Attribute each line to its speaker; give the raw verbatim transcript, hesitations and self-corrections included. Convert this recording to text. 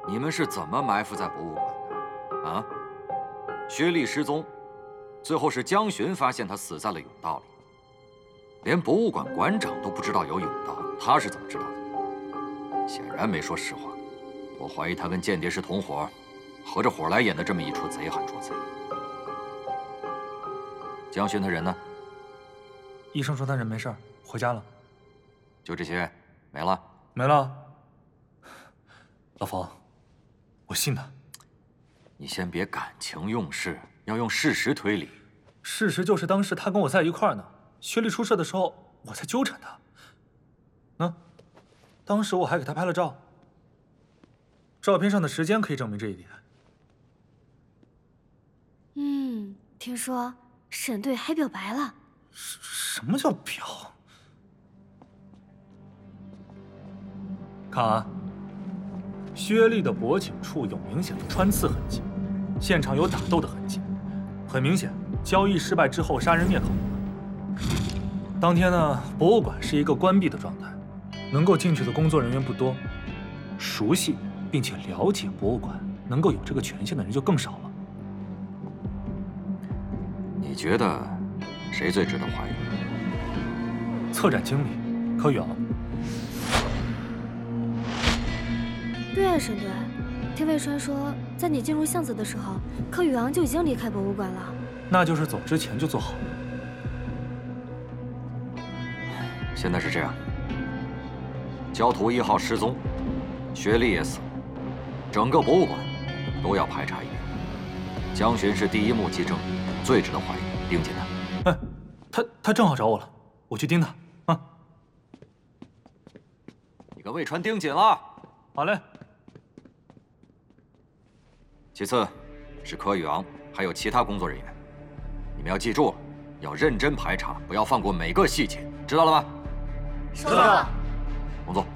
Speaker 1: 你们是怎么埋伏在博物馆的？啊？薛丽失踪，最后是江巡发现她死在了甬道里，连博物馆馆长都不知道有甬道，他是怎么知道的？显然没说实话。我怀疑他跟间谍是同伙，合着伙来演的这么一出贼喊捉贼。江巡他人呢？
Speaker 2: 医生说他人没事，回家了。
Speaker 1: 就这些，没了？
Speaker 2: 没了。老冯，我信他。
Speaker 1: 你先别感情用事，要用事实推理。
Speaker 2: 事实就是当时他跟我在一块儿呢，薛丽出事的时候，我在纠缠他。那，当时我还给他拍了照，照片上的时间可以证明这一点。
Speaker 3: 嗯，听说沈队还表白了。
Speaker 2: 什什么叫表？看啊，薛丽的脖颈处有明显的穿刺痕迹，现场有打斗的痕迹，很明显，交易失败之后杀人灭口了。当天呢，博物馆是一个关闭的状态，能够进去的工作人员不多，熟悉并且了解博物馆能够有这个权限的人就更少了。
Speaker 1: 你觉得谁最值得怀疑？
Speaker 2: 策展经理柯宇昂。
Speaker 3: 对啊，沈队，听魏川说，在你进入巷子的时候，柯宇昂就已经离开博物馆了。
Speaker 2: 那就是走之前就做好了。
Speaker 1: 现在是这样，焦图一号失踪，薛丽也死了，整个博物馆都要排查一遍。江巡是第一目击证人，最值得怀疑，盯紧他。
Speaker 2: 哎，他他正好找我了，我去盯他啊。
Speaker 1: 你跟魏川盯紧了。
Speaker 2: 好嘞。
Speaker 1: 其次，是柯宇昂，还有其他工作人员，你们要记住了，要认真排查，不要放过每个细节，知道了吗？
Speaker 3: 收到。
Speaker 1: 工作。